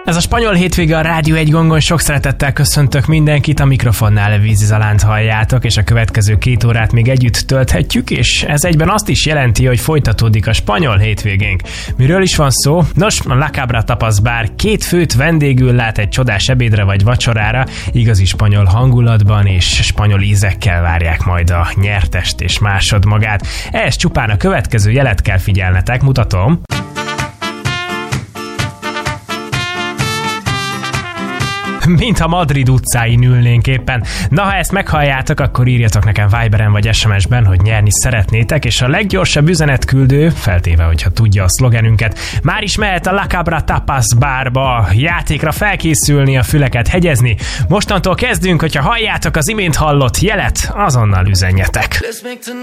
Ez a spanyol hétvége a Rádió 1 gongon, sok szeretettel köszöntök mindenkit, a mikrofonnál Vízi Zalánt halljátok, és a következő 2 órát még együtt tölthetjük, és ez egyben azt is jelenti, hogy folytatódik a spanyol hétvégénk. Miről is van szó? Nos, a La Cabra Tapas Bar 2 főt vendégül lát egy csodás ebédre vagy vacsorára, igazi spanyol hangulatban és spanyol ízekkel várják majd a nyertest és másodmagát. Ehhez csupán a következő jelet kell figyelnetek, mutatom. Mintha Madrid utcáin ülnénk éppen. Na, ha ezt meghalljátok, akkor írjatok nekem Viberen vagy SMS-ben, hogy nyerni szeretnétek, és a leggyorsabb üzenetküldő, feltéve, hogyha tudja a szlogenünket, már is mehet a La Cabra Tapas Barba játékra felkészülni, a füleket hegyezni. Mostantól kezdünk, hogyha halljátok az imént hallott jelet, azonnal üzenjetek.